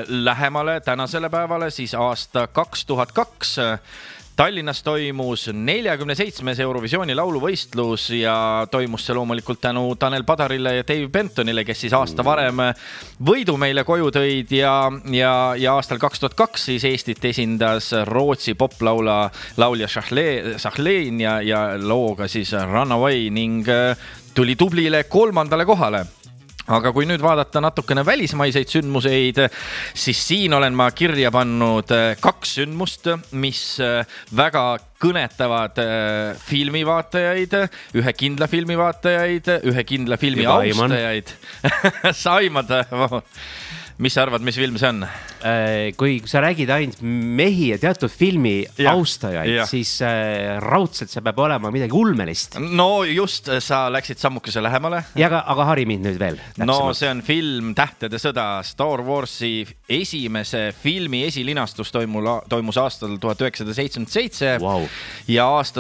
lähemale tänasele päevale, siis aasta 2002 Tallinnas toimus 47. Eurovisiooni lauluvõistlus ja toimus see loomulikult tänu Tanel Padarile ja Dave Bentonile, kes siis aasta varem võidu meile koju tõid ja aastal 2002 siis Eestit esindas Rootsi poplaulja Sahlein ja looga siis Runaway ning tuli tublile 3. kohale. Aga kui nüüd vaadata natukene välismaiseid sündmuseid, siis siin olen ma kirja pannud 2 sündmust, mis väga kõnetavad filmivaatajaid, ühe kindla filmivaatajaid, ühe kindla filmi austajaid. Sa aimad, mis sa arvad, mis film see on? Kui sa räägid ainult mehi ja teatud filmi austajaid, siis raudselt see peab olema midagi ulmelist. No just, sa läksid sammukese lähemale. Aga hari mind nüüd veel. No see on film Tähtede sõda. Star Warsi esimese filmi esilinastus toimus aastal 1977 ja aasta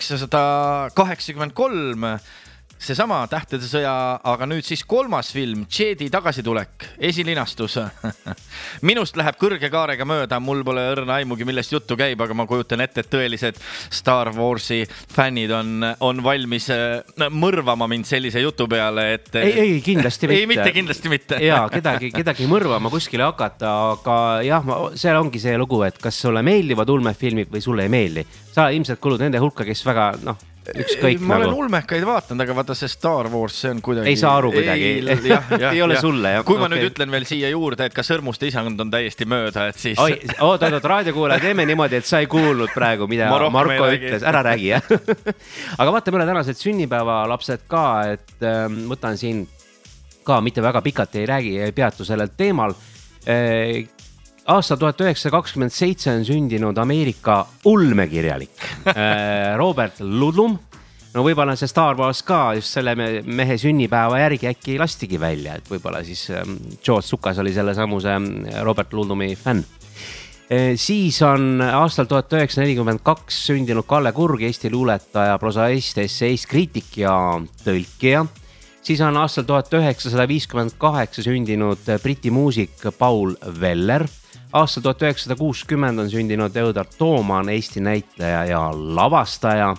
1983 seesama Tähtede sõja, aga nüüd siis 3. film, Jedi tagasitulek, esilinastus. Minust läheb kõrge kaarega mööda, mul pole õrna aimugi, millest juttu käib, aga ma kujutan ette, et tõelised Star Warsi fännid on valmis mõrvama mind sellise jutu peale, et... Ei, kindlasti mitte. Ei, mitte, kindlasti mitte. Jaa, kedagi mõrvama kuskile hakata, aga jah, seal ongi see lugu, et kas sulle meeldivad ulmefilmid või sulle ei meeldi. Sa ilmselt kulud nende hulka, kes väga, ükskõik ma olen ulmekaid vaatanud, aga vaata see Star Wars, see on kuidagi... Ei saa aru kuidagi. Ei ole sulle. Kui ma nüüd ütlen veel siia juurde, et ka Sõrmuste isand on täiesti mööda, et siis... Oot, raadiokuulaja, teeme niimoodi, et sa ei kuulnud praegu, mida Marko ütles. Ära räägi, jah. Aga vaatame üle tänased sünnipäevalapsed ka, et võtan siin ka mitte väga pikalt ei räägi, ei peatu sellel teemal. Aasta 1927 on sündinud Ameerika ulmekirjalik Robert Ludlum. No võib-olla see Star Wars ka just selle mehe sünnipäeva järgi äkki lastigi välja, et võib-olla siis George Lucas oli selle samuse Robert Ludlumi fänn. Siis on aastal 1942 sündinud Kalle Kurg, Eesti luuletaja, prosaist, esseist, kriitik ja tõlkija. Siis on aastal 1958 sündinud Briti muusik Paul Weller. Aastal 1960 on sündinud Eudard Tooman, Eesti näitleja ja lavastaja.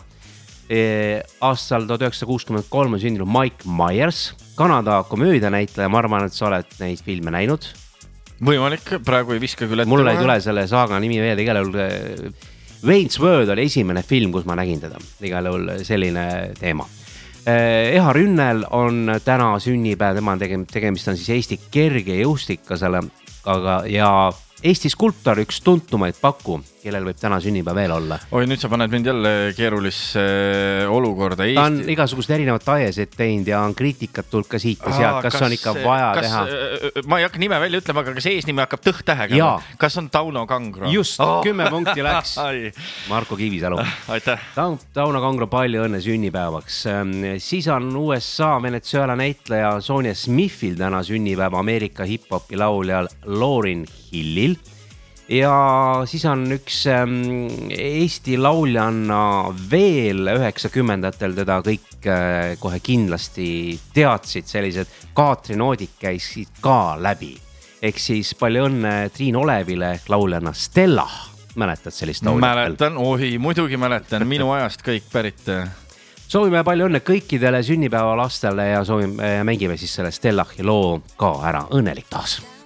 Aastal 1963 on sündinud Mike Myers, Kanada komöödianäitleja. Ma arvan, et sa oled neid filme näinud. Võimalik, praegu ei viska küll ette. Mul ei tule selle saaga nimi veel, igal juhul Wayne's World oli esimene film, kus ma nägin teda. Igal juhul selline teema. Eha Rünnel on täna sünnipäev, tema tegemist on siis Eesti kergejõustiklasele, ja Eesti skulptor, üks tuntumaid Paku, kellel võib täna sünnipäev veel olla. Oi, nüüd sa paned mind jälle keerulisse olukorda. Ta on igasugust erinevat aiesid teinud ja on kriitikat tulnud ka siit ja sealt. Kas on ikka vaja teha? Ma ei hakka nime välja ütlema, aga kas eesnimi hakkab tõht-tähega? Kas on Tauno Kangro? Just, 10 punkti läks. Marko Kivisalu. Aitäh. Tauno Kangro, palju õnne sünnipäevaks. Siis on USA Venezuela näitleja Sonia Smithil täna sünnipäev Ameerika hip-hopi lauljal Lauryn Hillil. Ja siis on üks Eesti lauljanna veel 90-ndatel, teda kõik kohe kindlasti teadsid, sellised kaatrinoodid käisid ka läbi. Ehk siis palju õnne Triin Olevile, lauljanna Stella. Mäletad sellist lauljat? Mäletan, muidugi mäletan, minu ajast kõik pärit. Soovime palju õnne kõikidele sünnipäeva lastele ja mängime siis selle Stellahi loo ka ära. Õnnelik taas!